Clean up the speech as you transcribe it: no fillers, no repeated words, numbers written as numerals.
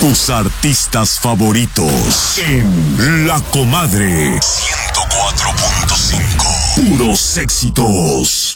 Tus artistas favoritos en La Comadre 104.5. Puros éxitos.